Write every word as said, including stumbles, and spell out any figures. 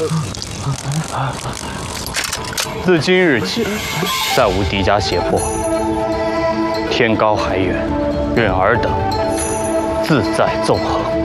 自今日起，再无敌家胁迫，天高海远，愿尔等自在纵横。